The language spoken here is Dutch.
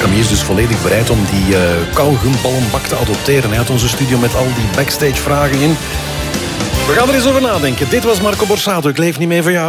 Camille is dus volledig bereid om die kauwgumballenbak te adopteren. Hij had onze studio met al die backstage vragen in. We gaan er eens over nadenken. Dit was Marco Borsato. Ik leef niet meer voor jou.